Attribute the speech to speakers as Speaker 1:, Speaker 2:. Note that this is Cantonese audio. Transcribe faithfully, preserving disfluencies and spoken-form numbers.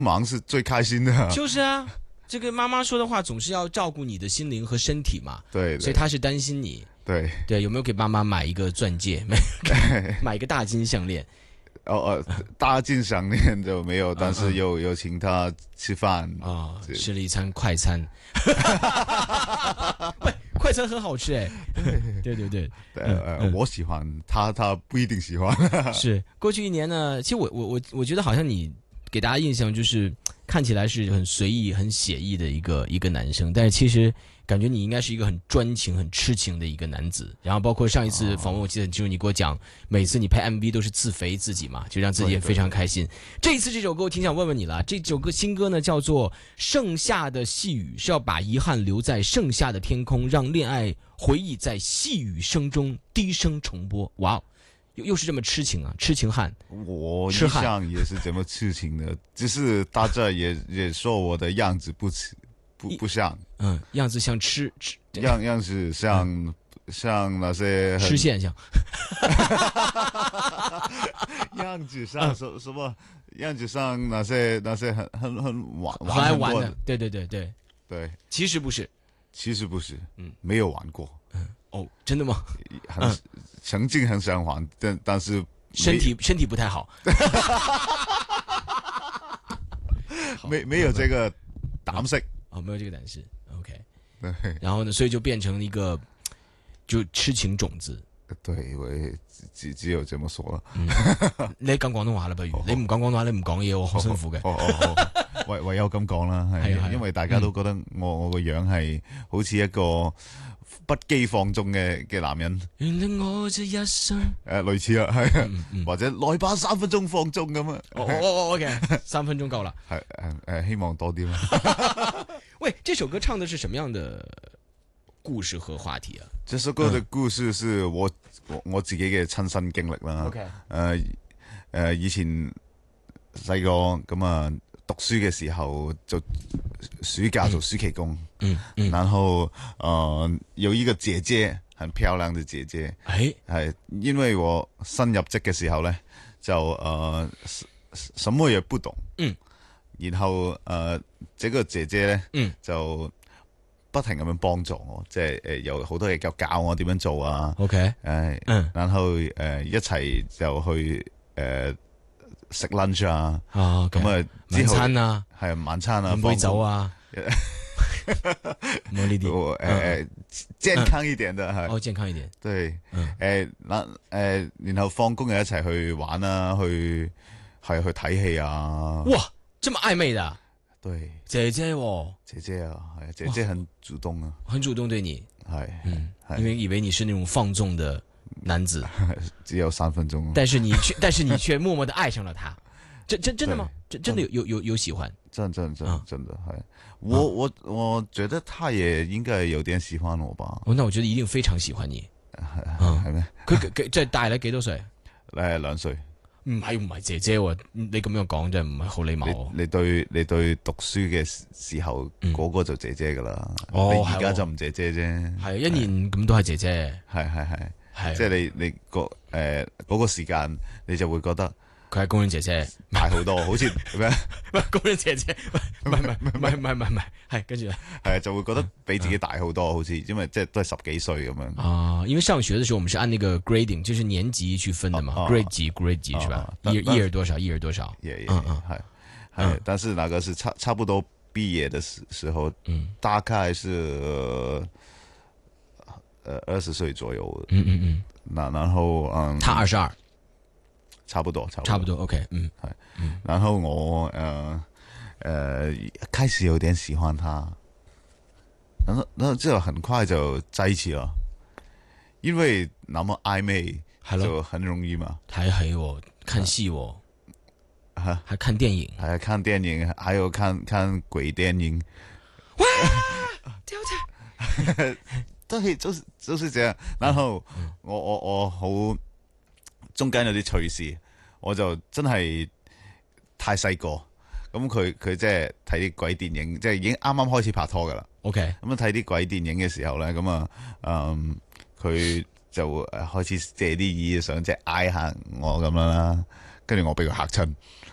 Speaker 1: 忙是最开心的。
Speaker 2: 就是啊，这个妈妈说的话总是要照顾你的心灵和身体嘛，
Speaker 1: 对，
Speaker 2: 所以她是担心你。
Speaker 1: 对
Speaker 2: 对，有没有给妈妈买一个钻戒？买买一个大金项链？
Speaker 1: 哦哦，大金项链就没有，但是有有请她吃饭
Speaker 2: 啊、哦，吃了一餐快餐。喂，快餐很好吃哎。对对对，
Speaker 1: 呃、嗯、我喜欢，他他不一定喜欢。
Speaker 2: 是过去一年呢，其实我我我我觉得好像你给大家印象就是看起来是很随意、很写意的一个一个男生，但是其实感觉你应该是一个很专情、很痴情的一个男子。然后包括上一次访问，我记得就是你给我讲，每次你拍 M V 都是自肥自己嘛，就让自己也非常开心。这一次这首歌我挺想问问你了，这首歌新歌呢叫做《盛夏的细雨》，是要把遗憾留在盛夏的天空，让恋爱回忆在细雨声中低声重播。哇哦！又又是这么痴情啊，痴情汉。
Speaker 1: 我一向也是这么痴情的，只是大家也也说我的样子不不不像，
Speaker 2: 嗯，样子像吃吃
Speaker 1: 样样子像、嗯、像那些
Speaker 2: 吃现象，
Speaker 1: 样子像什什么样子像那些那些很很很玩
Speaker 2: 很爱玩的，对对对对
Speaker 1: 对，
Speaker 2: 其实不是，
Speaker 1: 其实不是，嗯，没有玩过，
Speaker 2: 嗯，哦，真的吗？
Speaker 1: 很。嗯曾经很想玩，但但是
Speaker 2: 身体身体不太好，
Speaker 1: 没没有这个胆识
Speaker 2: 哦，没有这个胆识 ，OK。
Speaker 1: 对，
Speaker 2: 然后呢，所以就变成一个就痴情种子。
Speaker 1: 对，我只只有這麼說啦。
Speaker 2: 嗯、你講廣東話啦，不如你唔講廣東話，你唔講嘢，我好辛苦嘅。
Speaker 1: 哦哦哦，唯唯有咁講啦，係因為大家都覺得我我個樣係好似一個不羈放縱嘅嘅男人。
Speaker 2: 原諒我這一生。
Speaker 1: 誒，類似啊，係、嗯嗯，或者來吧三分鐘放縱咁啊。
Speaker 2: 哦哦哦 ，OK， 三分鐘夠啦。
Speaker 1: 係誒誒，希望多啲啦。
Speaker 2: 喂，這首歌唱的是什麼樣的故事和話題啊？
Speaker 1: 這首歌的故事是我、嗯、我我自己嘅親身經歷啦。
Speaker 2: OK， 誒、
Speaker 1: 呃、誒、呃，以前細個咁啊，讀書嘅時候就暑假做暑期工，嗯，嗯然後呃有一個姐姐，很漂亮的姐姐，係、哎、係因為我新入職嘅時候咧，就呃什麼也不懂，嗯，然後呃這個姐姐咧，嗯，就不停咁樣幫助我，即係誒有好多嘢教教我點樣做啊 ，OK， 誒、呃，嗯，然後誒、呃、一齊就去誒食 lunch 啊，哦，咁、okay, 啊晚餐啊，係啊晚餐啊，飲杯酒啊，冇呢啲，誒健康一點的，係、嗯，哦健康一點，對，誒、嗯，嗱、呃、誒，然後放工又一齊去玩啊，去係去睇戲啊，哇，這麼曖昧的、啊。對，姐姐哦，姐姐啊，係姐姐很主動啊，很主動對你，係，嗯，因為以為你是那種放縱的男子，只有三分鐘，但是你卻，但是你卻默默的愛上了他，真真真的嗎？真真的有有有有喜歡？真真真、嗯、真的係，我、啊、我我覺得他也應該有點喜歡我吧，哦，那我覺得一定非常喜歡你，係係咩？佢佢即係大你幾多歲？誒，兩歲。唔係唔係姐姐喎，你咁樣講真係唔係好禮貌。你, 你對你對讀書嘅時候嗰、嗯那個就姐姐噶啦，哦、你而家就唔姐姐啫。係一年咁都係姐姐，係係係，係即係你你個誒嗰個時間你就會覺得佢係工人姐姐大好多，好似咩？唔係工人姐姐，唔係唔係唔係唔係唔係唔係，係跟住咧，係就會覺得比自己大好多，好似因為即係都係十幾歲咁樣。啊，因為上學嘅時候我們是按那個 grading，就是年級去分的嘛、啊、，grade 級 grade 級是吧？一一人多少，一人多少？也也嗯嗯，係係，但是那個是差差不多畢業的時時候，嗯，大概是呃二十歲左右。嗯嗯嗯，那然後嗯，他二十二。差不多，差不多，差不多 ，OK， 嗯，係、嗯，然後我誒誒、呃呃、開始有點喜歡他，然後然後之後很快就在一起了，因為那麼曖昧就很容易嘛。睇戲喎，看戲喎，還還看電影，還看電影，還有看看鬼電影。哇！屌屌，對，就是就是這樣。然後、嗯、我我我好。中間有啲趣事，我就真係太細個，咁佢佢即係睇啲鬼電影，即係已經啱啱開始拍拖噶啦。OK，咁啊睇啲鬼電影嘅時候咧，咁啊，嗯，佢就誒開始借啲意想即係嗌下我咁樣啦，跟住我俾佢嚇親。